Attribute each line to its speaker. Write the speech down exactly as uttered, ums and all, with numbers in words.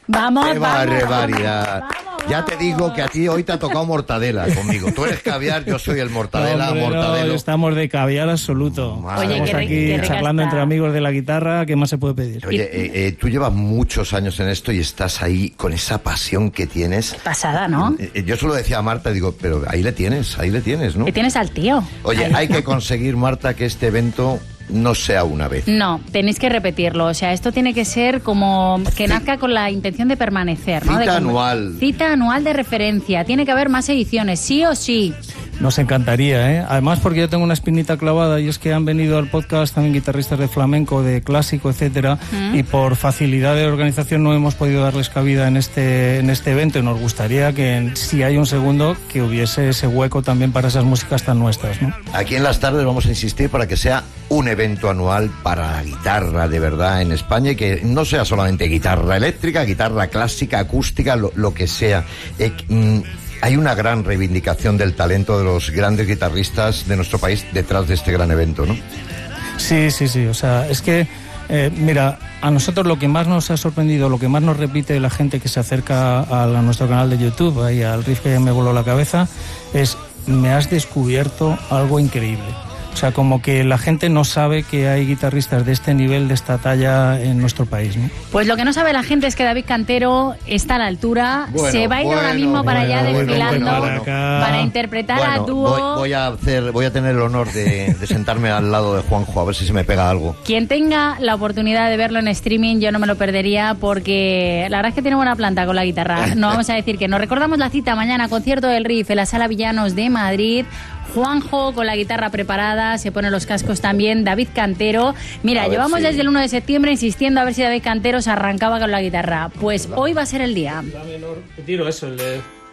Speaker 1: Vamos,
Speaker 2: ¡Qué
Speaker 1: vamos,
Speaker 2: barbaridad!
Speaker 1: vamos, vamos.
Speaker 2: Ya te digo que a ti hoy te ha tocado mortadela conmigo. Tú eres caviar, yo soy el mortadela,
Speaker 3: Hombre,
Speaker 2: mortadelo.
Speaker 3: no, estamos de caviar absoluto.
Speaker 2: Madre
Speaker 1: Oye,
Speaker 3: Estamos
Speaker 1: qué,
Speaker 3: aquí
Speaker 1: qué rica
Speaker 3: charlando
Speaker 1: está.
Speaker 3: entre amigos de la guitarra. ¿Qué más se puede pedir?
Speaker 2: Oye, eh, eh, tú llevas muchos años en esto y estás ahí con esa pasión que tienes.
Speaker 1: Pasada, ¿no?
Speaker 2: Eh, eh, yo solo decía a Marta, digo, pero ahí le tienes, ahí le tienes, ¿no?
Speaker 1: Que tienes al tío.
Speaker 2: Oye,
Speaker 1: Ahí
Speaker 2: hay
Speaker 1: está.
Speaker 2: que conseguir, Marta, que este evento no sea una vez.
Speaker 1: No, tenéis que repetirlo. O sea, esto tiene que ser como que nazca con la intención de permanecer, ¿no?
Speaker 2: Cita
Speaker 1: De como-
Speaker 2: anual.
Speaker 1: Cita anual de referencia. Tiene que haber más ediciones, sí o sí.
Speaker 3: Nos encantaría, ¿eh? Además, porque yo tengo una espinita clavada y es que han venido al podcast también guitarristas de flamenco, de clásico, etcétera,
Speaker 1: Mm.
Speaker 3: y por facilidad de organización no hemos podido darles cabida en este en este evento y nos gustaría que, si hay un segundo, que hubiese ese hueco también para esas músicas tan nuestras, ¿no?
Speaker 2: Aquí en las tardes vamos a insistir para que sea un evento anual para la guitarra de verdad en España y que no sea solamente guitarra eléctrica, guitarra clásica, acústica, lo, lo que sea. Eh, mm, hay una gran reivindicación del talento de los grandes guitarristas de nuestro país detrás de este gran evento, ¿no?
Speaker 3: Sí, sí, sí. O sea, es que, eh, mira, a nosotros lo que más nos ha sorprendido, lo que más nos repite la gente que se acerca a, la- a nuestro canal de YouTube, ahí al riff que me voló la cabeza, es: me has descubierto algo increíble. O sea, como que la gente no sabe que hay guitarristas de este nivel, de esta talla en nuestro país, ¿no?
Speaker 1: Pues lo que no sabe la gente es que David Cantero está a la altura,
Speaker 2: Bueno,
Speaker 1: se va a ir ahora
Speaker 2: bueno,
Speaker 1: mismo para allá
Speaker 2: bueno,
Speaker 1: desfilando
Speaker 2: bueno, bueno.
Speaker 1: para interpretar a
Speaker 2: Bueno,
Speaker 1: dúo.
Speaker 2: voy, voy a hacer, voy a tener el honor de, de sentarme al lado de Juanjo a ver si se me pega algo.
Speaker 1: Quien tenga la oportunidad de verlo en streaming, yo no me lo perdería porque la verdad es que tiene buena planta con la guitarra. No vamos a decir que no. Recordamos la cita mañana, concierto del Riff en la Sala Villanos de Madrid. Juanjo con la guitarra preparada, se pone los cascos también, David Cantero. Mira,
Speaker 2: A ver
Speaker 1: llevamos
Speaker 2: si-
Speaker 1: desde el uno de septiembre insistiendo a ver si David Cantero se arrancaba con la guitarra. Pues hoy va a ser el día.
Speaker 3: Tiro eso, el de...